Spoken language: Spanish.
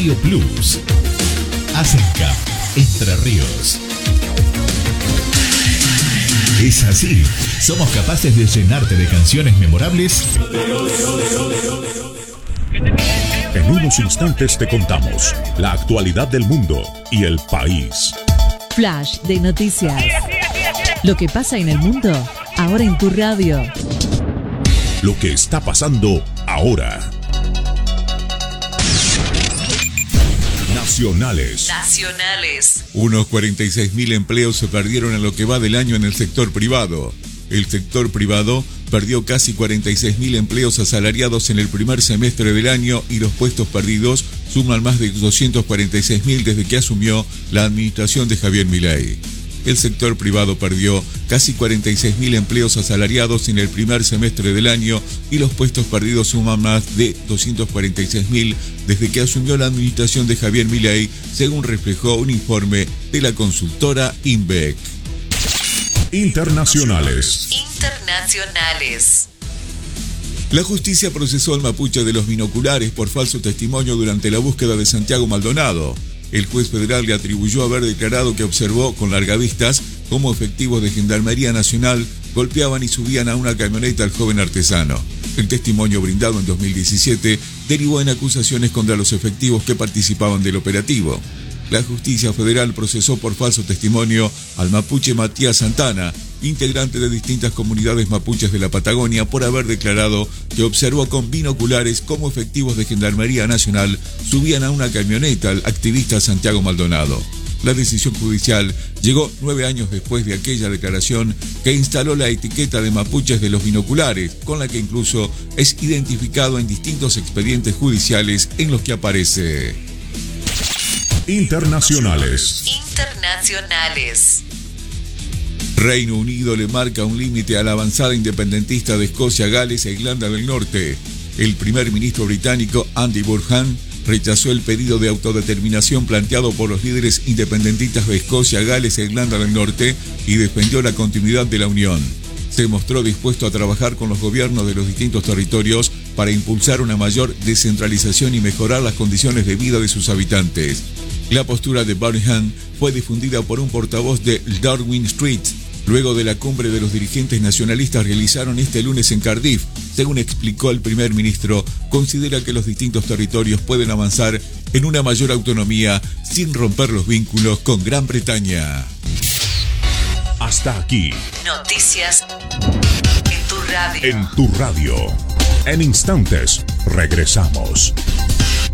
Radio Plus. Asencamp, Entre Ríos. Es así, somos capaces de llenarte de canciones memorables. En unos instantes te contamos la actualidad del mundo y el país. Flash de noticias. Lo que pasa en el mundo, ahora en tu radio. Lo que está pasando ahora. Nacionales. Unos 46.000 empleos se perdieron en lo que va del año en el sector privado. El sector privado perdió casi 46.000 empleos asalariados en el primer semestre del año y los puestos perdidos suman más de 246.000 desde que asumió la administración de Javier Milei. El sector privado perdió casi 46.000 empleos asalariados en el primer semestre del año y los puestos perdidos suman más de 246.000 desde que asumió la administración de Javier Milei, según reflejó un informe de la consultora INVEC. Internacionales. La justicia procesó al mapuche de los binoculares por falso testimonio durante la búsqueda de Santiago Maldonado. El juez federal le atribuyó haber declarado que observó con largavistas cómo efectivos de Gendarmería Nacional golpeaban y subían a una camioneta al joven artesano. El testimonio brindado en 2017 derivó en acusaciones contra los efectivos que participaban del operativo. La justicia federal procesó por falso testimonio al mapuche Matías Santana, integrante de distintas comunidades mapuches de la Patagonia, por haber declarado que observó con binoculares cómo efectivos de Gendarmería Nacional subían a una camioneta al activista Santiago Maldonado. La decisión judicial llegó 9 años después de aquella declaración que instaló la etiqueta de mapuches de los binoculares, con la que incluso es identificado en distintos expedientes judiciales en los que aparece. Internacionales. Reino Unido le marca un límite a la avanzada independentista de Escocia, Gales e Irlanda del Norte. El primer ministro británico Andy Burnham rechazó el pedido de autodeterminación planteado por los líderes independentistas de Escocia, Gales e Irlanda del Norte y defendió la continuidad de la Unión. Se mostró dispuesto a trabajar con los gobiernos de los distintos territorios para impulsar una mayor descentralización y mejorar las condiciones de vida de sus habitantes. La postura de Burnham fue difundida por un portavoz de Downing Street, luego de la cumbre de los dirigentes nacionalistas realizaron este lunes en Cardiff. Según explicó el primer ministro, considera que los distintos territorios pueden avanzar en una mayor autonomía sin romper los vínculos con Gran Bretaña. Hasta aquí. Noticias en tu radio. En tu radio. En instantes, regresamos.